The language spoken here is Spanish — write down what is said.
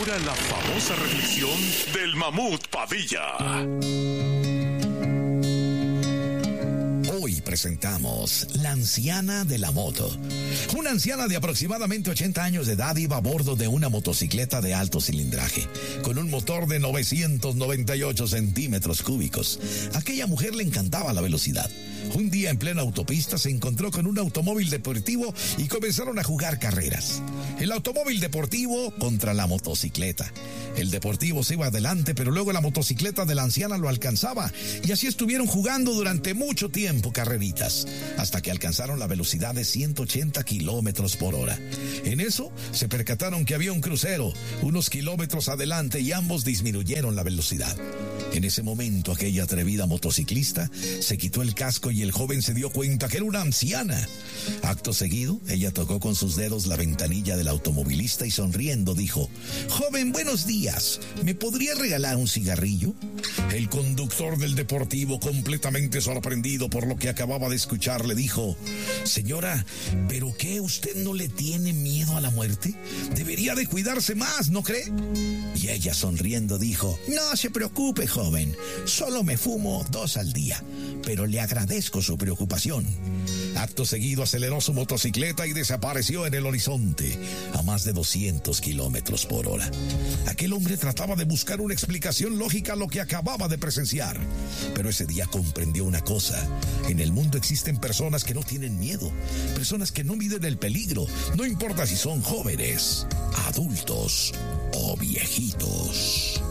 llega la famosa reflexión del Mamut Padilla. Hoy presentamos La anciana de la moto. Una anciana de aproximadamente 80 años de edad iba a bordo de una motocicleta de alto cilindraje, con un motor de 998 centímetros cúbicos. A aquella mujer le encantaba la velocidad. Un día en plena autopista se encontró con un automóvil deportivo y comenzaron a jugar carreras. El automóvil deportivo contra la motocicleta. El deportivo se iba adelante, pero luego la motocicleta de la anciana lo alcanzaba, y así estuvieron jugando durante mucho tiempo carreritas, hasta que alcanzaron la velocidad de 180 kilómetros por hora. En eso se percataron que había un crucero unos kilómetros adelante y ambos disminuyeron la velocidad. En ese momento aquella atrevida motociclista se quitó el casco y el joven se dio cuenta que era una anciana. Acto seguido, ella tocó con sus dedos la ventanilla del automovilista y sonriendo dijo: «Joven, buenos días, ¿me podría regalar un cigarrillo?». El conductor del deportivo, completamente sorprendido por lo que acababa de escuchar, le dijo: «Señora, ¿pero qué? ¿Usted no le tiene miedo a la muerte? Debería de cuidarse más, ¿no cree?». Y ella sonriendo dijo: «No se preocupe, joven, solo me fumo 2 al día, pero le agradezco su preocupación». Acto seguido aceleró su motocicleta y desapareció en el horizonte a más de 200 kilómetros por hora. Aquel hombre trataba de buscar una explicación lógica a lo que acababa de presenciar, pero ese día comprendió una cosa: en el mundo existen personas que no tienen miedo, personas que no miden el peligro, no importa si son jóvenes, adultos o viejitos.